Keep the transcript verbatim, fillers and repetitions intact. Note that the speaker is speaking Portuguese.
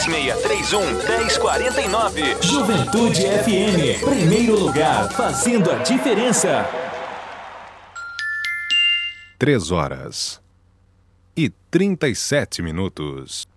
seis três um, dez quarenta e nove. Juventude F M, primeiro lugar, fazendo a diferença. Três horas e trinta e sete minutos.